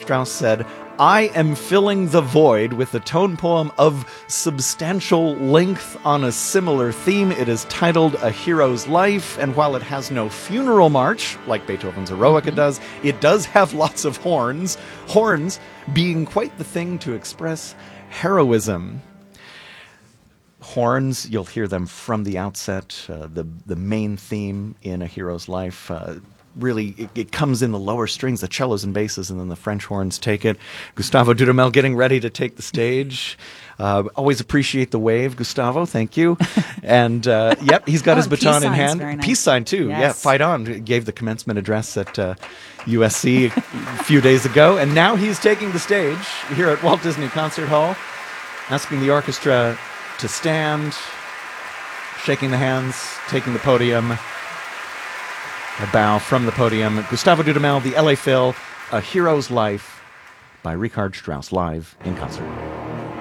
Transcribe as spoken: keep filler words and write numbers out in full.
Strauss said, "I am filling the void with a tone poem of substantial length on a similar theme. It is titled A Hero's Life, and while it has no funeral march, like Beethoven's Eroica does, it does have lots of horns, horns being quite the thing to express heroism." Horns, you'll hear them from the outset, uh, the, the main theme in A Hero's Life. Uh, Really, it, it comes in the lower strings, the cellos and basses, and then the French horns take it. Gustavo Dudamel getting ready to take the stage. Uh, always appreciate the wave, Gustavo. Thank you. And, uh, yep, he's got Oh, his and baton peace in sign's hand. very nice. Peace sign, too. Yes. Yeah, fight on. Gave the commencement address at uh, U S C a few days ago. And now he's taking the stage here at Walt Disney Concert Hall, asking the orchestra to stand, shaking the hands, taking the podium. A bow from the podium. Gustavo Dudamel, the L A Phil, A Hero's Life by Richard Strauss, live in concert.